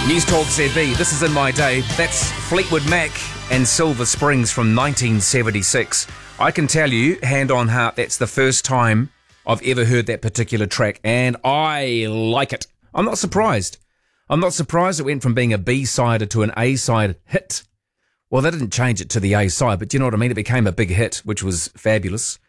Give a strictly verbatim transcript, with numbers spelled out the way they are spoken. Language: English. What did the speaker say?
News Talk Z B, this is In My Day. That's Fleetwood Mac and Silver Springs from nineteen seventy-six. I can tell you, hand on heart, that's the first time I've ever heard that particular track, and I like it. I'm not surprised. I'm not surprised it went from being a B-side to an A-side hit. Well, they didn't change it to the A-side, but you know what I mean? It became a big hit, which was fabulous.